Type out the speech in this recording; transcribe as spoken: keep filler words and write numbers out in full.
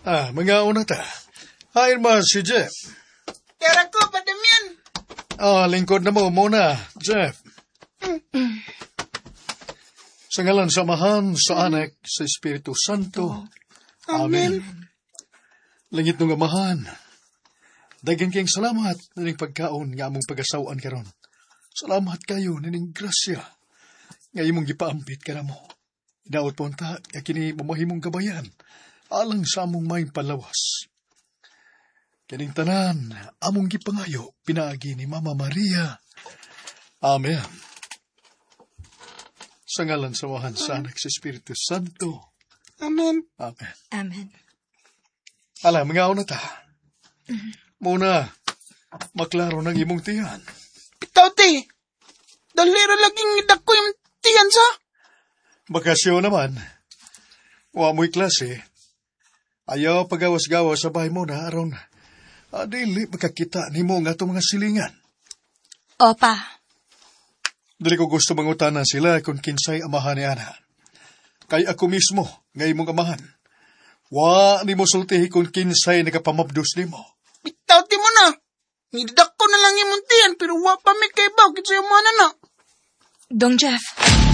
Ah, mga una ta. Hain mo si Jeff. Tara ko, Padamian. Ah, lingkod na mo muna, Jeff. Sa ngalan samahan sa anak sa Espiritu Santo. Amen. Langit ng amahan. Dagan kayong salamat na ning pagkaon nga among pag-asawaan karon. Salamat kayo na ning grasya nga imong gipaampit ka na mo. Daot po ta, nga kini mamahimong gabayan, alang sa among may palawas. Kining tanan, among gipangayo, pinaagi ni Mama Maria. Amen. Sa ngalan samahan sa anak sa Espiritu Santo. Amen. Amen. Amen. Ala, mga una ta. Muna, maklaro ng imong tiyan. Bitaw, ti. Dalira laging idak ko yung tiyan sa. Bakasyon naman. Wa mo'y klase. Ayaw pagawas-gawas sa bahay mo na aron. Adili, makakita ni mo nga itong mga silingan. Opa. Dili ko gusto mangutanan sila kung kinsay amahan ni Ana. Kay ako mismo, nga imong amahan. Wa ni mo sultihi kung kinsay nakapamabdos ni mo. Bitaw, ti mo na. Nidak ko na lang yung tiyan, pero wa pa may kay baw, kitsa yung mga na. Dong Jeff.